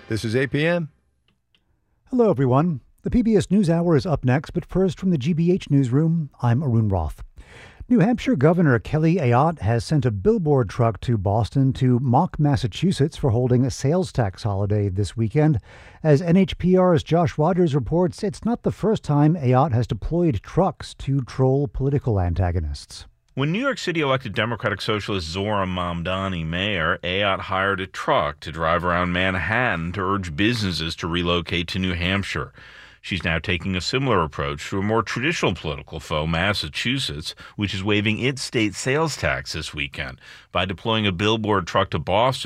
This is APM. Hello, everyone. The PBS NewsHour is up next, but first from the GBH newsroom, I'm Arun Roth. New Hampshire Governor Kelly Ayotte has sent a billboard truck to Boston to mock Massachusetts for holding a sales tax holiday this weekend. As NHPR's Josh Rogers reports, it's not the first time Ayotte has deployed trucks to troll political antagonists. When New York City elected Democratic Socialist Zohran Mamdani mayor, Ayotte hired a truck to drive around Manhattan to urge businesses to relocate to New Hampshire. She's now taking a similar approach to a more traditional political foe, Massachusetts, which is waiving its state sales tax this weekend. By deploying a billboard truck to Boston,